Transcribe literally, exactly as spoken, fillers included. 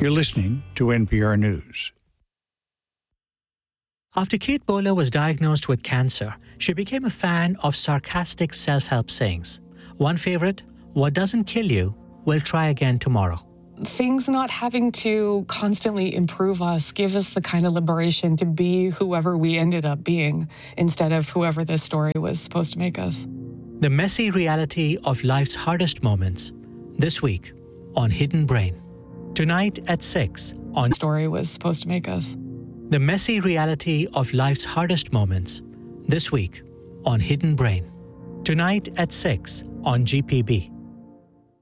You're listening to N P R News. After Kate Bowler was diagnosed with cancer, she became a fan of sarcastic self-help sayings. One favorite, "What doesn't kill you will try again tomorrow." Things not having to constantly improve us give us the kind of liberation to be whoever we ended up being instead of whoever this story was supposed to make us. The messy reality of life's hardest moments, this week on Hidden Brain. Tonight at six on Story was supposed to make us. The messy reality of life's hardest moments, this week on Hidden Brain. Tonight at six on G P B.